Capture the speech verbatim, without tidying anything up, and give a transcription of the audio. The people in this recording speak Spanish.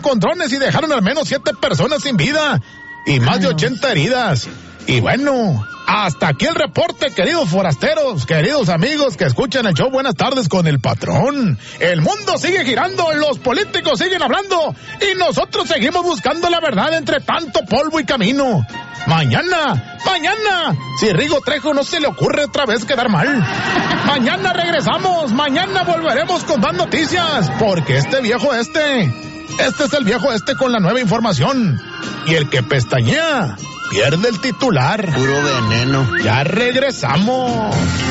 con drones y dejaron al menos siete personas sin vida y más de ochenta heridas. Y bueno, hasta aquí el reporte, queridos forasteros, queridos amigos que escuchan el show Buenas Tardes con el Patrón. El mundo sigue girando, los políticos siguen hablando y nosotros seguimos buscando la verdad entre tanto polvo y camino. Mañana, mañana, si Rigo Trejo no se le ocurre otra vez quedar mal. Mañana regresamos, mañana volveremos con más noticias, porque este viejo este, este es el viejo este con la nueva información. Y el que pestañea pierde el titular. Puro veneno. Ya regresamos.